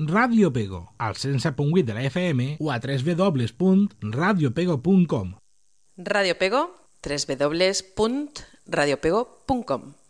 Ràdio Pego, al 107.8 de la FM o a www.radiopego.com. Ràdio Pego, www.radiopego.com.